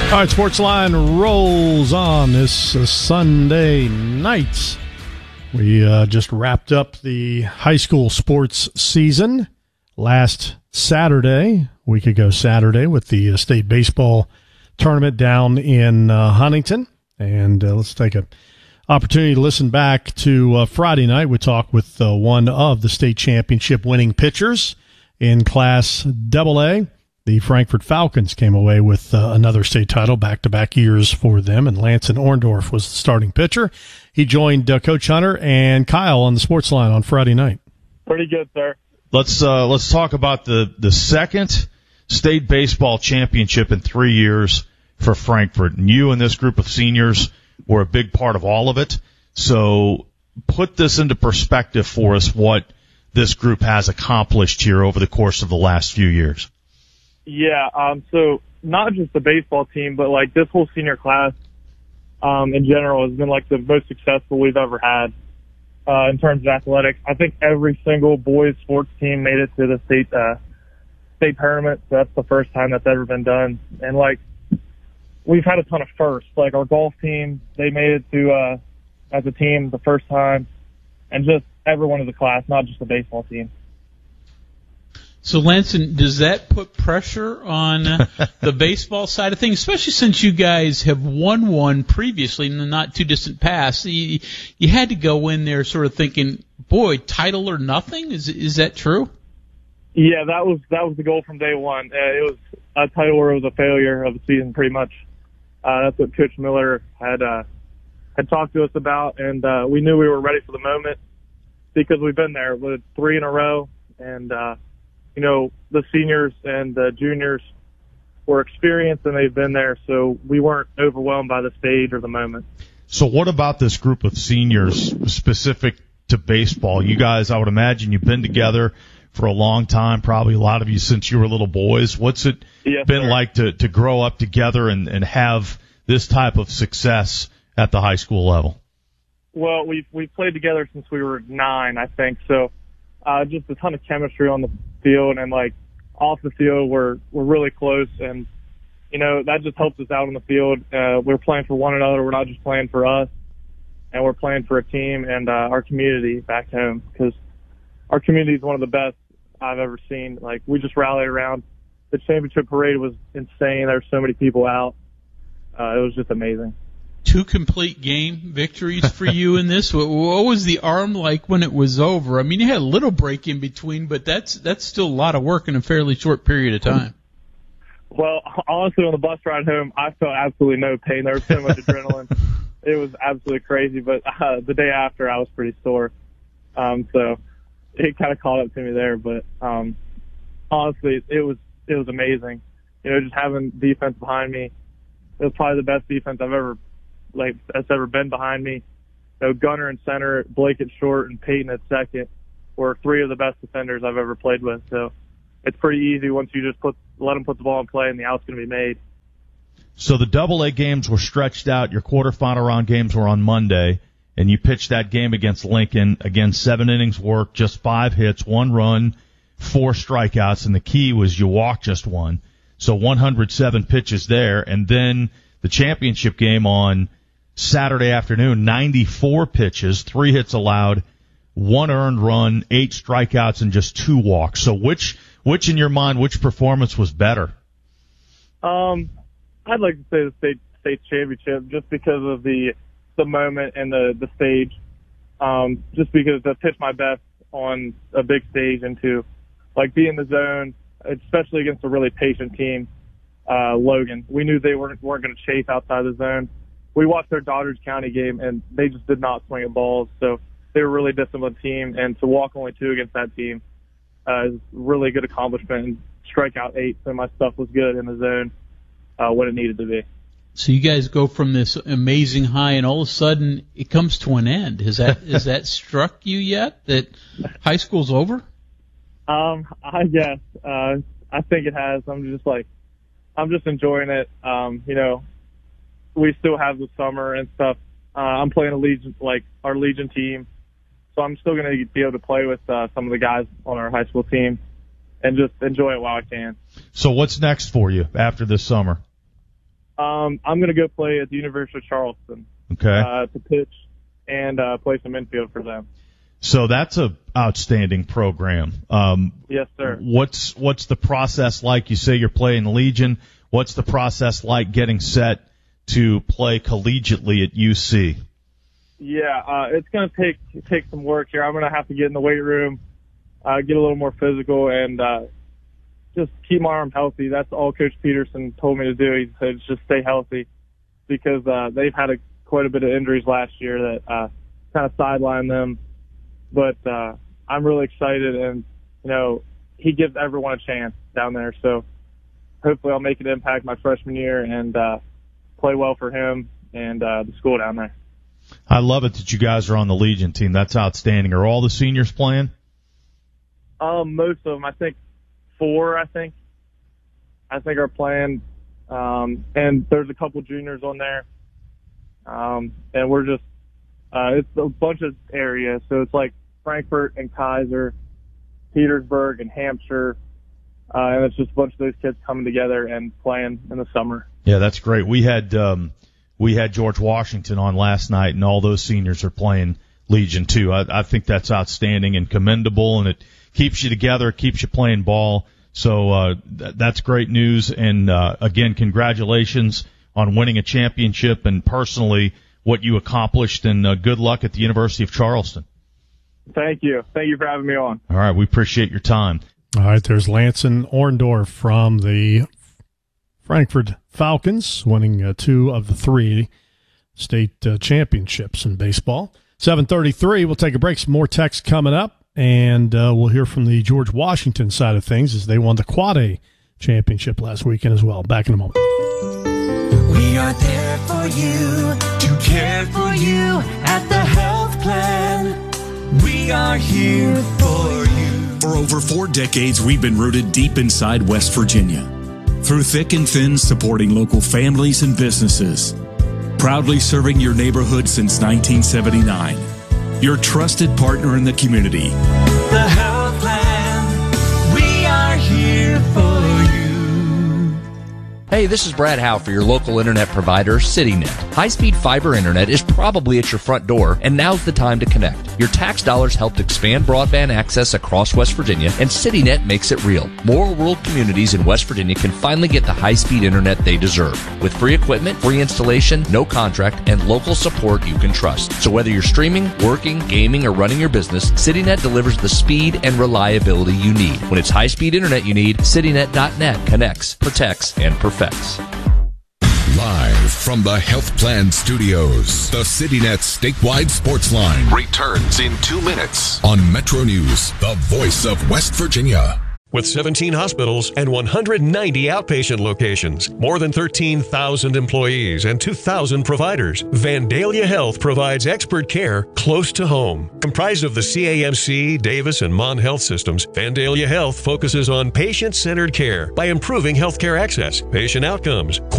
All right, Sportsline rolls on this Sunday night. We just wrapped up the high school sports season last Saturday, a week ago Saturday, with the state baseball tournament down in Huntington. And let's take an opportunity to listen back to Friday night. We talked with one of the state championship winning pitchers in Class AA. The Frankfort Falcons came away with another state title, back-to-back years for them, and Lanson Orndorff was the starting pitcher. He joined Coach Hunter and Kyle on the sports line on Friday night. Pretty good, sir. Let's talk about the second state baseball championship in 3 years for Frankfort. And you and this group of seniors were a big part of all of it. So put this into perspective for us, what this group has accomplished here over the course of the last few years. Yeah, so not just the baseball team, but like this whole senior class in general has been like the most successful we've ever had in terms of athletics. I think every single boys sports team made it to the state tournament. So that's the first time that's ever been done. And like we've had a ton of firsts. Like our golf team, they made it to as a team the first time, and just everyone in the class, not just the baseball team. So, Lanson, does that put pressure on the baseball side of things, especially since you guys have won one previously in the not-too-distant past? You had to go in there sort of thinking, boy, title or nothing? Is that true? Yeah, that was the goal from day one. It was a title or it was a failure of the season, pretty much. That's what Coach Miller had talked to us about, and we knew we were ready for the moment because we've been there with 3 in a row, and you know, the seniors and the juniors were experienced and they've been there, so we weren't overwhelmed by the stage or the moment. So what about this group of seniors specific to baseball? You guys, I would imagine you've been together for a long time, probably a lot of you since you were little boys. What's it been like to grow up together and have this type of success at the high school level? Well, we've played together since we were 9, I think, so just a ton of chemistry on the field, and like off the field we're really close, and you know that just helps us out on the field. We're playing for one another. We're not just playing for us, and we're playing for a team and our community back home, because our community is one of the best I've ever seen. Like we just rallied around. The championship parade was insane. There were so many people out. It was just amazing. 2 complete game victories for you in this. What was the arm like when it was over? I mean, you had a little break in between, but that's still a lot of work in a fairly short period of time. Well, honestly, on the bus ride home, I felt absolutely no pain. There was so much adrenaline. It was absolutely crazy, but the day after, I was pretty sore. So it kind of caught up to me there, but honestly, it was amazing. You know, just having defense behind me. It was probably the best defense that's ever been behind me. You know, Gunner in center, Blake at short, and Peyton at second were 3 of the best defenders I've ever played with. So it's pretty easy once you just let them put the ball in play and the out's going to be made. So the AA games were stretched out. Your quarterfinal round games were on Monday, and you pitched that game against Lincoln. Again, 7 innings work, just 5 hits, 1 run, 4 strikeouts, and the key was you walked just 1. So 107 pitches there, and then the championship game on Saturday afternoon, 94 pitches, 3 hits allowed, 1 earned run, 8 strikeouts, and just 2 walks. So which in your mind, which performance was better? I'd like to say the state championship, just because of the moment and the stage. Just because I pitched my best on a big stage, and to like be in the zone, especially against a really patient team, Logan. We knew they weren't going to chase outside the zone. We watched their Doddridge County game, and they just did not swing at balls. So they were a really disciplined team, and to walk only 2 against that team is a really good accomplishment, and strike out 8, so my stuff was good in the zone when it needed to be. So you guys go from this amazing high, and all of a sudden it comes to an end. Has that struck you yet, that high school's over? I guess. I think it has. I'm just enjoying it. You know, we still have the summer and stuff. I'm playing our Legion team, so I'm still going to be able to play with some of the guys on our high school team and just enjoy it while I can. So what's next for you after this summer? I'm going to go play at the University of Charleston. Okay. To pitch and play some infield for them. So that's a outstanding program. Yes, sir. What's the process like? You say you're playing Legion. What's the process like getting set to play collegiately at UC? Yeah, it's going to take some work here. I'm going to have to get in the weight room, get a little more physical, and just keep my arm healthy. That's all Coach Peterson told me to do. He said just stay healthy because they've had quite a bit of injuries last year that kind of sidelined them. But I'm really excited, and, he gives everyone a chance down there. So hopefully I'll make an impact my freshman year and play well for him and the school down there. I love it that you guys are on the Legion team. That's outstanding. Are all the seniors playing? Most of them. I think 4, I think are playing. And there's a couple juniors on there. And we're just, it's a bunch of areas. So it's like Frankfort and Kaiser, Petersburg and Hampshire. And it's just a bunch of those kids coming together and playing in the summer. Yeah, that's great. We had George Washington on last night, and all those seniors are playing Legion too. I think that's outstanding and commendable, and it keeps you together, it keeps you playing ball. So that's great news. And again, congratulations on winning a championship, and personally what you accomplished. And good luck at the University of Charleston. Thank you. Thank you for having me on. All right, we appreciate your time. All right, there's Lanson Orndorff from the Frankfort Falcons, winning 2 of the 3 state championships in baseball. 7:33, we'll take a break. Some more text coming up, and we'll hear from the George Washington side of things as they won the Quad A championship last weekend as well. Back in a moment. We are there for you, to care for you at the health plan. We are here for you. For over 4 decades, we've been rooted deep inside West Virginia. Through thick and thin, supporting local families and businesses. Proudly serving your neighborhood since 1979. Your trusted partner in the community. The health plan. We are here for you. Hey, this is Brad Howe for your local internet provider, CityNet. High-speed fiber internet is probably at your front door, and now's the time to connect. Your tax dollars helped expand broadband access across West Virginia, and CityNet makes it real. More rural communities in West Virginia can finally get the high-speed internet they deserve. With free equipment, free installation, no contract, and local support you can trust. So whether you're streaming, working, gaming, or running your business, CityNet delivers the speed and reliability you need. When it's high-speed internet you need, CityNet.net connects, protects, and perfects. Live from the Health Plan Studios, the CityNet statewide sports line returns in 2 minutes on Metro News, the voice of West Virginia. With 17 hospitals and 190 outpatient locations, more than 13,000 employees and 2,000 providers, Vandalia Health provides expert care close to home. Comprised of the CAMC, Davis, and Mon Health systems, Vandalia Health focuses on patient-centered care by improving healthcare access, patient outcomes,